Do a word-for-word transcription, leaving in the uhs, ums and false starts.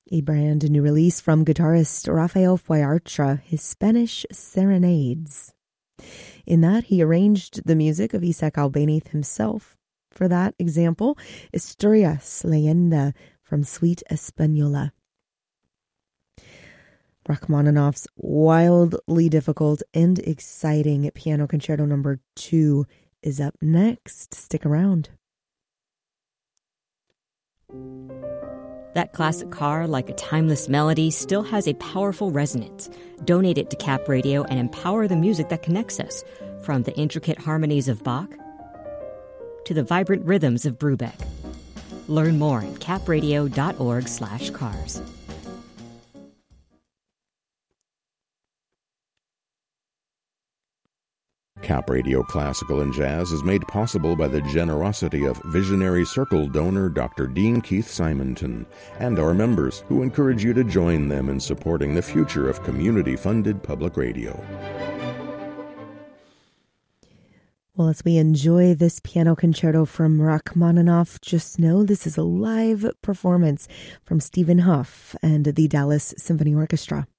A brand new release from guitarist Rafael Fuertra, his Spanish Serenades. In that, he arranged the music of Isaac Albéniz himself. For that example, Historias Leyenda from Suite Española. Rachmaninoff's wildly difficult and exciting Piano Concerto number two is up next. Stick around. That classic car, like a timeless melody, still has a powerful resonance. Donate it to Cap Radio and empower the music that connects us, from the intricate harmonies of Bach to the vibrant rhythms of Brubeck. Learn more at capradio.org slash cars. Cap Radio Classical and Jazz is made possible by the generosity of visionary Circle donor Doctor Dean Keith Simonton and our members, who encourage you to join them in supporting the future of community-funded public radio. Well, as we enjoy this piano concerto from Rachmaninoff, just know this is a live performance from Stephen Huff and the Dallas Symphony Orchestra.